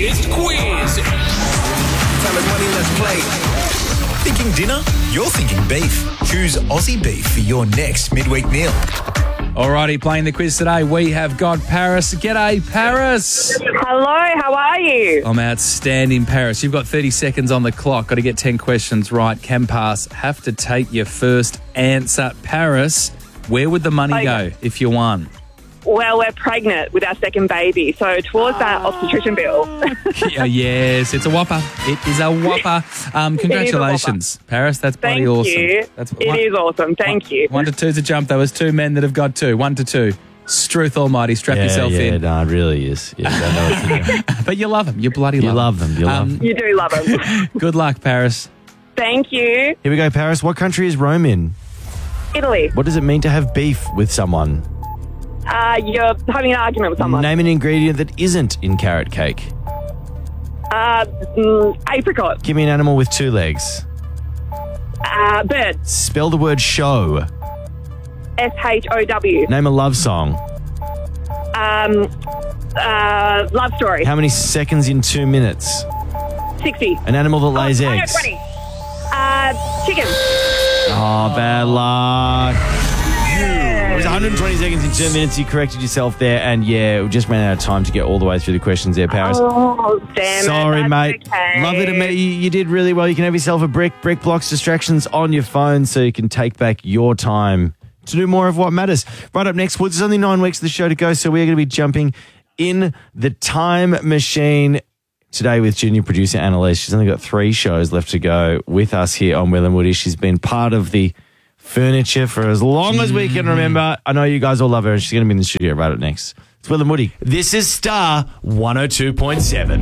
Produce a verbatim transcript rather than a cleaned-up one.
biggest quiz. Talent Money, let's play. Thinking dinner? You're thinking beef. Choose Aussie beef for your next midweek meal. Alrighty, playing the quiz today, we have got Paris. G'day, Paris. Hello, how are you? I'm outstanding, Paris. You've got thirty seconds on the clock. Got to get ten questions right. Can pass. Have to take your first answer. Paris, where would the money Okay. go if you won? Well, we're pregnant with our second baby, so towards that obstetrician bill. Yeah, yes, it's a whopper. It is a whopper. Um, congratulations, Paris. That's bloody Thank awesome. you. That's It is awesome. Thank you. One to two's a jump, though. There's two men that have got two. One to two. Struth almighty. Strap yeah, yourself yeah, in. no, it really is. Yeah, I know what to do. But you love them. You bloody You love love them. You love them. You do love them. Good luck, Paris. Thank you. Here we go, Paris. What country is Rome in? Italy, What does it mean to have beef with someone? uh, you're having an argument with someone. Name an ingredient that isn't in carrot cake. Uh, mm, apricot, Give me an animal with two legs. uh, bird, Spell the word show. S H O W, Name a love song. um, uh, love story, How many seconds in two minutes? sixty. An animal that lays Oh, eggs. twenty. Uh, chicken. Oh, bad luck. It was one hundred twenty seconds in two minutes. You corrected yourself there, and yeah, we just ran out of time to get all the way through the questions there, Paris. Oh, damn it. Sorry, That's mate. okay. Lovely to meet you. You did really well. You can have yourself a brick. Brick blocks distractions on your phone so you can take back your time to do more of what matters. Right up next, well, there's only nine weeks of the show to go, so we're going to be jumping in the time machine today with junior producer Annalise. She's only got three shows left to go with us here on Will and Woody. She's been part of the furniture for as long as we can remember. I know you guys all love her, and she's going to be in the studio right up next. It's Will and Woody. This is Star one oh two point seven.